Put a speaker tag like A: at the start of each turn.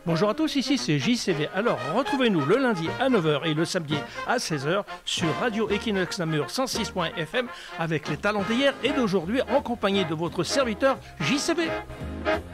A: Bonjour à tous, ici c'est JCV. Alors retrouvez-nous le lundi à 9 h et le samedi à 16 h sur Radio Equinox Namur 106.fm avec les talents d'hier et d'aujourd'hui en compagnie de votre serviteur JCV.